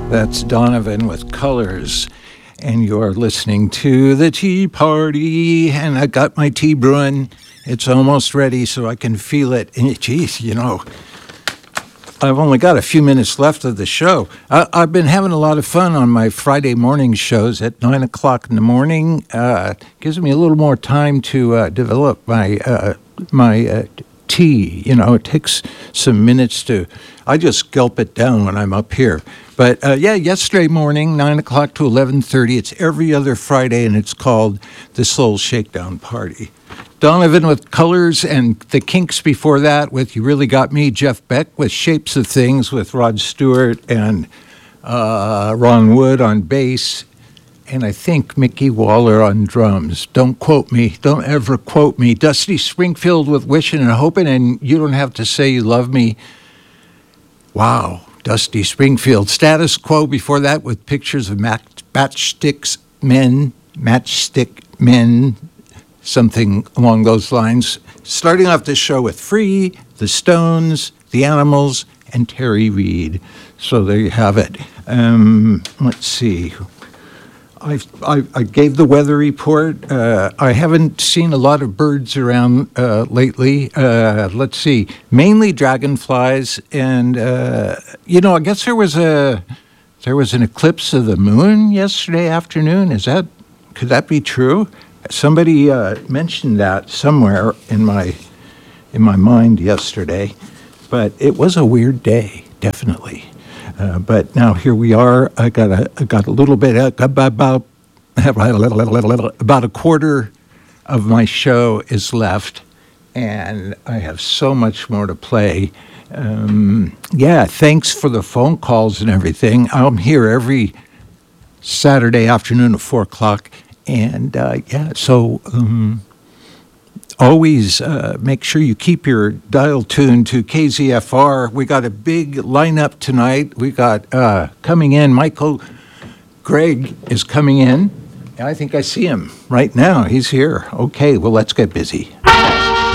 That's Donovan with Colors. And you're listening to The Tea Party. And I got my tea brewing. It's almost ready, so I can feel it. And geez, you know, I've only got a few minutes left of the show. I've been having a lot of fun on my Friday morning shows at 9 o'clock in the morning. Gives me a little more time to develop my tea. You know, it takes some minutes to... I just gulp it down when I'm up here. But, yesterday morning, 9 o'clock to 11:30, it's every other Friday, and it's called the Soul Shakedown Party. Donovan with Colors, and the Kinks before that with You Really Got Me, Jeff Beck with Shapes of Things with Rod Stewart and Ron Wood on bass, and I think Mickey Waller on drums. Don't quote me. Don't ever quote me. Dusty Springfield with Wishing and Hoping, and You Don't Have to Say You Love Me. Wow, Dusty Springfield. Status Quo before that with pictures of matchstick men, something along those lines. Starting off the show with Free, The Stones, The Animals, and Terry Reid. So there you have it. Let's see. I gave the weather report. I haven't seen a lot of birds around lately. Let's see. Mainly dragonflies, and I guess there was an eclipse of the moon yesterday afternoon. Could that be true? Somebody mentioned that somewhere in my mind yesterday, but it was a weird day, definitely. But now here we are. I got a little bit about a quarter of my show is left, and I have so much more to play. Thanks for the phone calls and everything. I'm here every Saturday afternoon at 4 o'clock, and always make sure you keep your dial tuned to KZFR. We got a big lineup tonight. We got coming in, Michael Gregg is coming in. I think I see him right now. He's here. Okay, well, let's get busy.